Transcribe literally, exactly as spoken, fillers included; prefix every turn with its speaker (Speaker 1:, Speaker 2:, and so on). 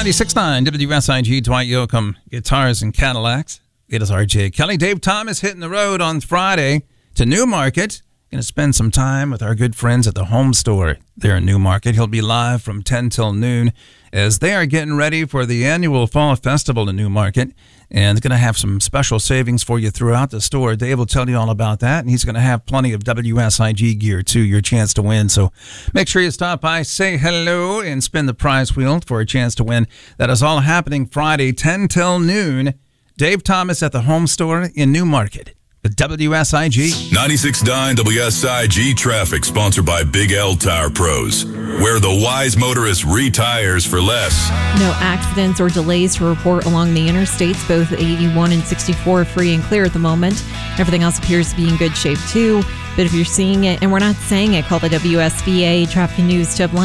Speaker 1: ninety-six point nine W S I G, Dwight Yoakam, Guitars and Cadillacs. It is R J Kelly. Dave Thomas hitting the road on Friday to Newmarket. Going to spend some time with our good friends at the Home Store there in Newmarket. He'll be live from ten till noon as they are getting ready for the annual Fall Festival in Newmarket. And they're going to have some special savings for you throughout the store. Dave will tell you all about that. And he's going to have plenty of W S I G gear, too, your chance to win. So make sure you stop by, say hello, and spin the prize wheel for a chance to win. That is all happening Friday, ten till noon. Dave Thomas at the Home Store in Newmarket. The W S I G.
Speaker 2: ninety-six point nine W S I G traffic, sponsored by Big L Tire Pros, where the wise motorist retires for less.
Speaker 3: No accidents or delays to report along the interstates. Both eighty-one and sixty-four are free and clear at the moment. Everything else appears to be in good shape, too. But if you're seeing it, and we're not saying it, call the W S V A Traffic News tip line.